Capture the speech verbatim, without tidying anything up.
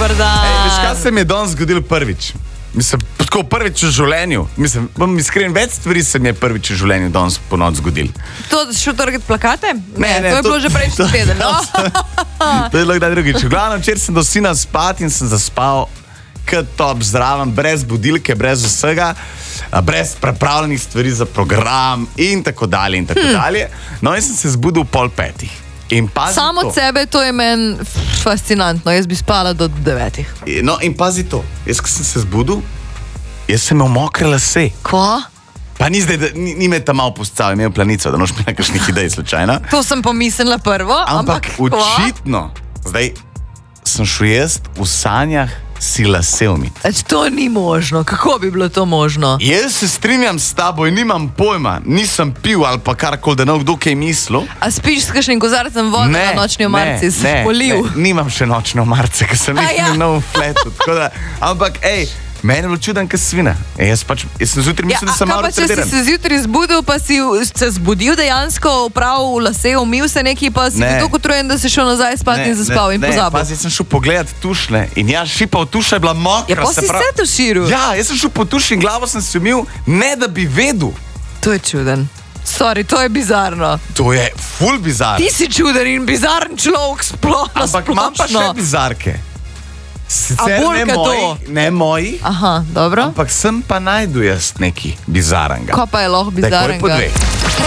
dober dan. Ej, veš, kaj se mi je danes zgodilo prvič? Mislim, tako prvič v življenju. Mislim, bom iskren, več stvari se mi je prvič v življenju danes po noč zgodil. To, da si šel trgati plakate? Ne, ne, to je to- bilo že prejšnji teden, no? To je bilo kdaj drugič. V glavnem, včeraj sem do sina spat in sem zaspal kot top zraven, brez budilke, brez vsega, a, brez pripravljenih stvari za program in tako dalje in tako hmm. dalje. No in sem se zbudil pol petih. In pazi Samo to. od sebe to je meni fascinantno. Jaz bi spala do devetih. No in pazi to. Jaz, ko sem se zbudil, jaz sem imel mokre lase. Ko? Pa ni zdaj, da, ni, ni me tam malo postavil, imel planico, da noš mi nekakšnih idej slučajno. To sem pomislila prvo, Ampak, ampak ko? očitno, zdaj sem šel jaz v sanjah si lase umiti. Eč, to ni možno. Kako bi bilo to možno? Jaz se strinjam s tabo in nimam pojma, nisem pil ali pa karkoli, da ne kdo kaj mislil. A spiš s kakšnim kozarcem vode na nočni omarci? Si polil? ne, nimam še nočne omarce, ker sem A jih ja. imel nov fletu. tako da- Ampak, ej, meni je bilo čuden, kaj svina. Ej, jaz, pač, jaz sem zjutraj Ja, mislil, a da sem kaj malo pa, če si retardiran. se zjutraj zbudil, pa si se zbudil dejansko, prav v lase, umil se neki, pa si Ne. bil tako utrujen, da si šel nazaj spat in zaspal in pozabil. Pazi, jaz sem šel pogledat tušne in ja, šipal tuša je bila mokra. Ja, pa si se tuširil. Ja, jaz sem šel po tuši in glavo sem si umil, ne da bi vedel. To je čuden. Sorry, to je bizarno. To je ful bizar. Ti si čuden in bizaren človek sploh. Ampak imam pa še bizarke. Sicer bolj ne kot to? moji, ne moji, Aha, dobro. ampak sem pa najdu jaz neki bizarnega. Ko pa je lahko Takoj po bizarnega? dveh.